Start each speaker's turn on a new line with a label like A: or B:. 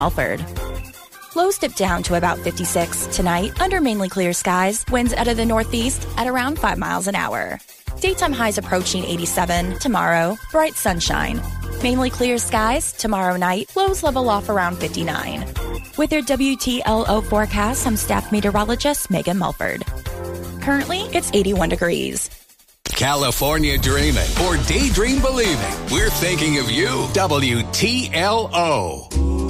A: Alford. Lows dip down to about 56 tonight under mainly clear skies. Winds out of the northeast at around 5 miles an hour. Daytime highs approaching 87 tomorrow. Bright sunshine. Mainly clear skies tomorrow night. Lows level off around 59. With your WTLO forecast, I'm staff meteorologist Megan Mulford. Currently, it's 81 degrees.
B: California dreaming or daydream believing. We're thinking of you. WTLO.